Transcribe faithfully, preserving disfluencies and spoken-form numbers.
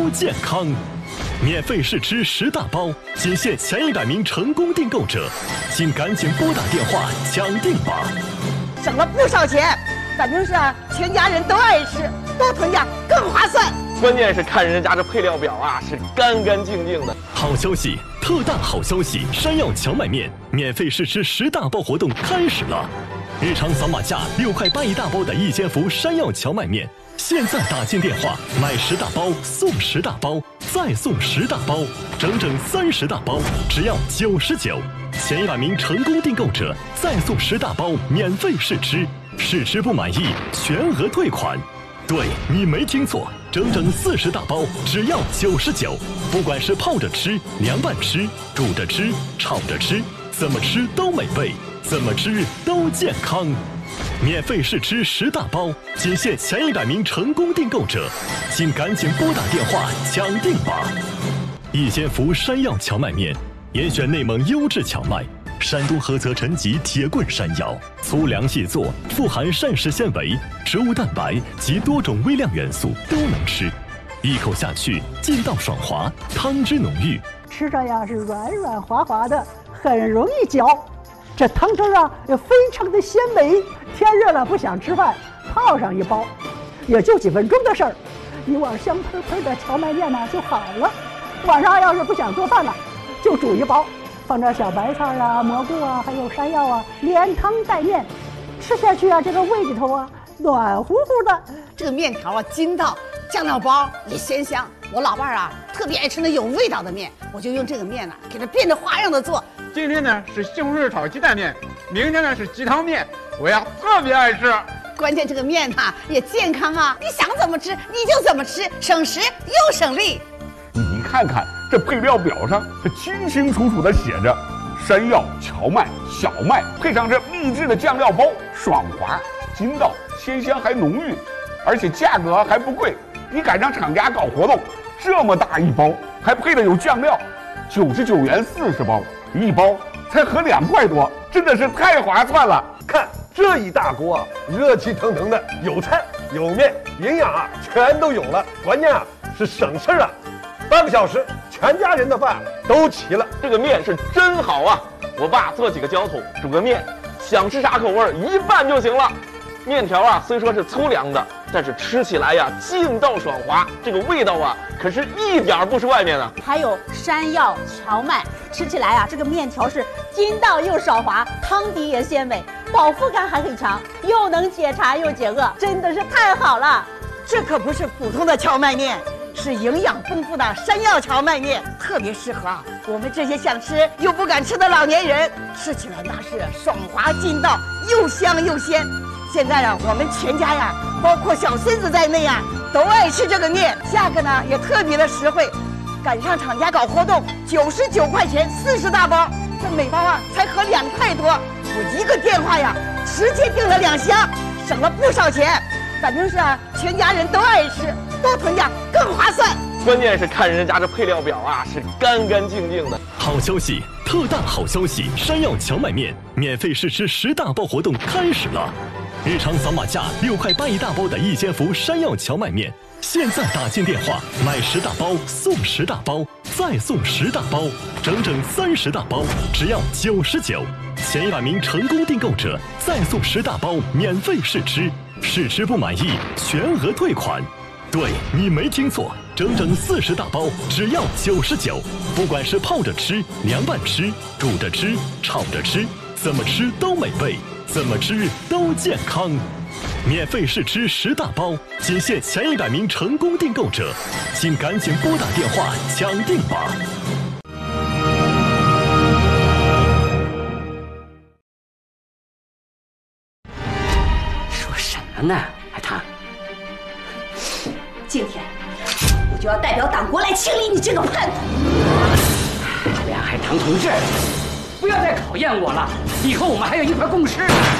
都健康。免费试吃十大包，仅限前一百名成功订购者，请赶紧拨打电话抢订吧！ 省了不少钱，反正是啊，全家人都爱吃，多囤点更划算。 关键是看人家这配料表啊，是干干净净的。 好消息，特大好消息！山药荞麦面免费试吃十大包活动开始了，日常扫码价六块八一大包的一千伏山药荞麦面，现在打进电话买十大包送十大包，再送十大包，整整三十大包，只要九十九。前一百名成功订购者再送十大包免费试吃，试吃不满意全额退款。对，你没听错，整整四十大包，只要九十九。不管是泡着吃、凉拌吃、煮着吃、炒着吃，怎么吃都美味，怎么吃都健康。免费试吃十大包，仅限前一百名成功订购者，请赶紧拨打电话抢订吧！一千伏山药荞麦面，严选内蒙优质荞麦。山东菏泽陈集铁棍山药，粗粮细作，富含膳食纤维、植物蛋白及多种微量元素，都能吃。一口下去，劲道爽滑，汤汁浓郁， 吃着呀是软软滑滑的，很容易嚼。这汤汁啊也非常的鲜美。天热了不想吃饭，泡上一包，也就几分钟的事儿，一碗香喷喷的荞麦面呢就好了。晚上要是不想做饭了，就煮一包。放点小白菜啊、蘑菇啊，还有山药啊，连汤带面，吃下去啊，这个胃里头啊暖乎乎的。 这个面条啊筋道，酱料包也鲜香。我老伴儿啊特别爱吃那有味道的面，我就用这个面呢、啊、给它变着花样的做。 今天呢是西红柿炒鸡蛋面，明天呢是鸡汤面，我呀特别爱吃。 关键这个面呐、啊、也健康啊，你想怎么吃你就怎么吃，省时又省力。 你看看这配料表上，这清清楚楚的写着山药、荞麦、小麦，配上这秘制的酱料包，爽滑、筋道、鲜香还浓郁，而且价格还不贵。你赶上厂家搞活动，这么大一包，还配的有酱料，九十九元四十包，一包才合两块多，真的是太划算了。 看这一大锅，热气腾腾的，有菜有面，营养啊全都有了，关键啊是省事啊。半个小时，全家人的饭都齐了。 这个面是真好啊！我爸做几个浇头，煮个面，想吃啥口味一拌就行了。面条啊，虽说是粗粮的，但是吃起来呀，劲道爽滑，这个味道啊，可是一点不输外面的。 还有山药、荞麦，吃起来啊，这个面条是筋道又爽滑，汤底也鲜美，饱腹感还很强，又能解馋又解饿，真的是太好了。 这可不是普通的荞麦面，是营养丰富的山药荞麦面，特别适合啊我们这些想吃又不敢吃的老年人，吃起来那是爽滑劲道，又香又鲜。现在啊，我们全家呀，包括小孙子在内啊，都爱吃这个面，价格呢也特别的实惠。赶上厂家搞活动，九十九块钱四十大包，这每包啊才合两块多。我一个电话呀，直接订了两箱，省了不少钱。反正是啊，全家人都爱吃，多囤点更划算。 关键是看人家这配料表啊，是干干净净的。 好消息，特大好消息！山药荞麦面免费试吃十大包活动开始了，日常扫码价六块八一大包的一千伏山药荞麦面，现在打进电话买十大包送十大包，再送十大包，整整三十大包，只要九十九。前一百名成功订购者再送十大包免费试吃。试吃不满意全额退款。对，你没听错，整整四十大包，只要九十九。不管是泡着吃、凉拌吃、煮着吃、炒着吃，怎么吃都美味，怎么吃都健康。免费试吃十大包，仅限前一百名成功订购者，请赶紧拨打电话抢订吧。 呢，海棠， 今天我就要代表党国来清理你这个叛徒。 梁海棠同志，不要再考验我了，以后我们还有一块共事。